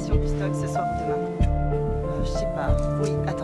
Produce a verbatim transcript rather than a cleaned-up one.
sur du stock ce soir ou demain. Euh, je sais pas. Oui, attends.